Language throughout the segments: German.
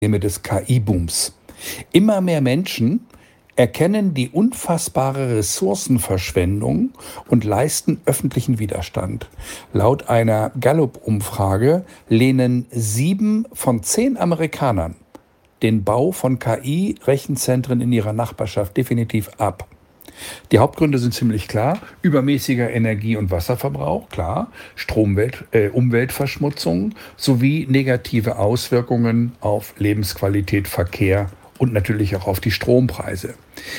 des KI-Booms. Immer mehr Menschen erkennen die unfassbare Ressourcenverschwendung und leisten öffentlichen Widerstand. Laut einer Gallup-Umfrage lehnen 7 von 10 Amerikanern den Bau von KI-Rechenzentren in ihrer Nachbarschaft definitiv ab. Die Hauptgründe sind ziemlich klar: übermäßiger Energie- und Wasserverbrauch, klar, Umweltverschmutzung sowie negative Auswirkungen auf Lebensqualität, Verkehr und natürlich auch auf die Strompreise.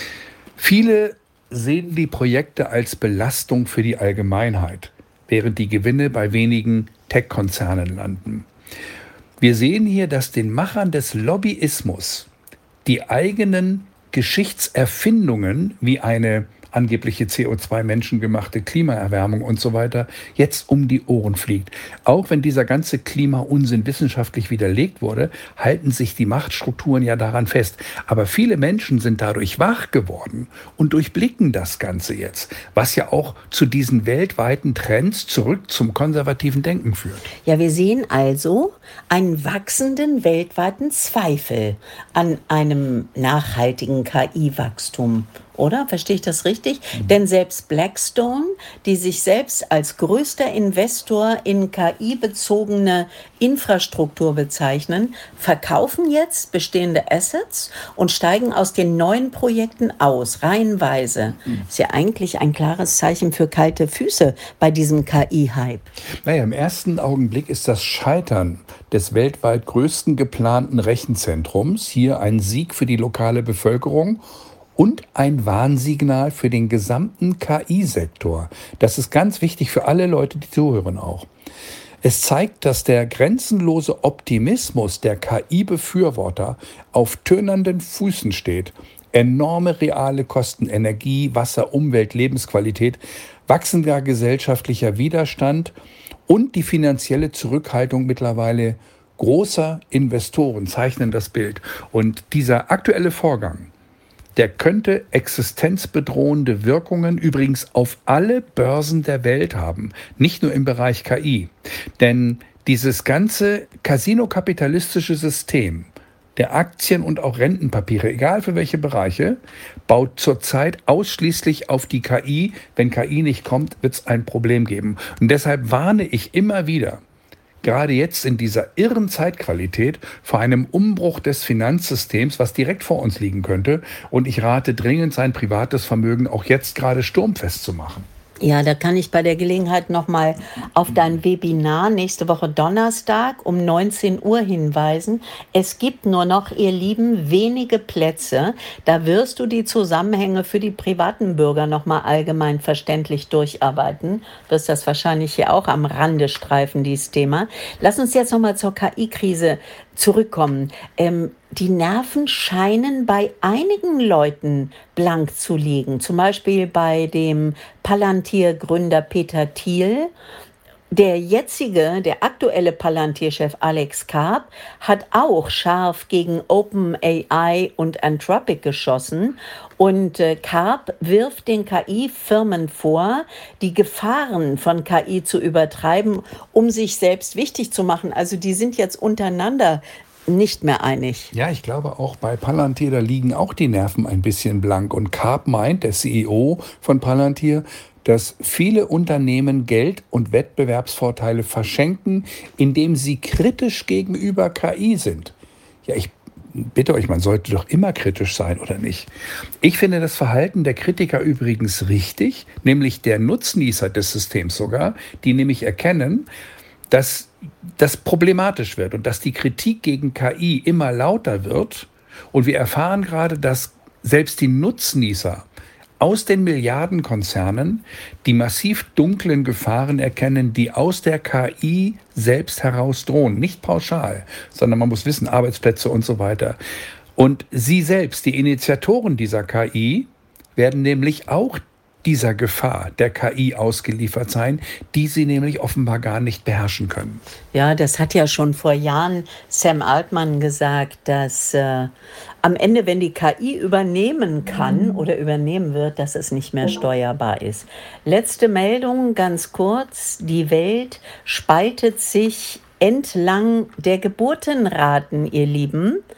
Viele sehen die Projekte als Belastung für die Allgemeinheit, während die Gewinne bei wenigen Tech-Konzernen landen. Wir sehen hier, dass den Machern des Lobbyismus die eigenen Geschichtserfindungen wie eine angebliche CO2-menschengemachte Klimaerwärmung und so weiter jetzt um die Ohren fliegt. Auch wenn dieser ganze Klimaunsinn wissenschaftlich widerlegt wurde, halten sich die Machtstrukturen ja daran fest. Aber viele Menschen sind dadurch wach geworden und durchblicken das Ganze jetzt, was ja auch zu diesen weltweiten Trends zurück zum konservativen Denken führt. Ja, wir sehen also einen wachsenden weltweiten Zweifel an einem nachhaltigen KI-Wachstum. Oder? Verstehe ich das richtig? Denn selbst Blackstone, die sich selbst als größter Investor in KI-bezogene Infrastruktur bezeichnen, verkaufen jetzt bestehende Assets und steigen aus den neuen Projekten aus, reihenweise. Ist ja eigentlich ein klares Zeichen für kalte Füße bei diesem KI-Hype. Naja, im ersten Augenblick ist das Scheitern des weltweit größten geplanten Rechenzentrums hier ein Sieg für die lokale Bevölkerung und ein Warnsignal für den gesamten KI-Sektor. Das ist ganz wichtig für alle Leute, die zuhören auch. Es zeigt, dass der grenzenlose Optimismus der KI-Befürworter auf tönernden Füßen steht. Enorme reale Kosten, Energie, Wasser, Umwelt, Lebensqualität, wachsender gesellschaftlicher Widerstand und die finanzielle Zurückhaltung mittlerweile großer Investoren zeichnen das Bild. Und dieser aktuelle Vorgang, der könnte existenzbedrohende Wirkungen übrigens auf alle Börsen der Welt haben, nicht nur im Bereich KI. Denn dieses ganze kasinokapitalistische System der Aktien und auch Rentenpapiere, egal für welche Bereiche, baut zurzeit ausschließlich auf die KI. Wenn KI nicht kommt, wird es ein Problem geben. Und deshalb warne ich immer wieder, gerade jetzt in dieser irren Zeitqualität, vor einem Umbruch des Finanzsystems, was direkt vor uns liegen könnte. Und ich rate dringend, sein privates Vermögen auch jetzt gerade sturmfest zu machen. Ja, da kann ich bei der Gelegenheit nochmal auf dein Webinar nächste Woche Donnerstag um 19 Uhr hinweisen. Es gibt nur noch, ihr Lieben, wenige Plätze. Da wirst du die Zusammenhänge für die privaten Bürger nochmal allgemein verständlich durcharbeiten. Wirst das wahrscheinlich hier auch am Rande streifen, dieses Thema. Lass uns jetzt nochmal zur KI-Krise zurückkommen. Die Nerven scheinen bei einigen Leuten blank zu liegen. Zum Beispiel bei dem Palantir-Gründer Peter Thiel. Der aktuelle Palantir-Chef Alex Karp hat auch scharf gegen OpenAI und Anthropic geschossen. Und Karp wirft den KI-Firmen vor, die Gefahren von KI zu übertreiben, um sich selbst wichtig zu machen. Also die sind jetzt untereinander nicht mehr einig. Ja, ich glaube auch bei Palantir, da liegen auch die Nerven ein bisschen blank. Und Karp meint, der CEO von Palantir, dass viele Unternehmen Geld und Wettbewerbsvorteile verschenken, indem sie kritisch gegenüber KI sind. Ja, ich bitte euch, man sollte doch immer kritisch sein, oder nicht? Ich finde das Verhalten der Kritiker übrigens richtig, nämlich der Nutznießer des Systems sogar, die nämlich erkennen, dass das problematisch wird und dass die Kritik gegen KI immer lauter wird. Und wir erfahren gerade, dass selbst die Nutznießer aus den Milliardenkonzernen die massiv dunklen Gefahren erkennen, die aus der KI selbst heraus drohen. Nicht pauschal, sondern man muss wissen, Arbeitsplätze und so weiter. Und sie selbst, die Initiatoren dieser KI, werden nämlich auch dieser Gefahr der KI ausgeliefert sein, die sie nämlich offenbar gar nicht beherrschen können. Ja, das hat ja schon vor Jahren Sam Altman gesagt, dass am Ende, wenn die KI übernehmen kann oder übernehmen wird, dass es nicht mehr steuerbar ist. Letzte Meldung, ganz kurz. Die Welt spaltet sich entlang der Geburtenraten, ihr Lieben.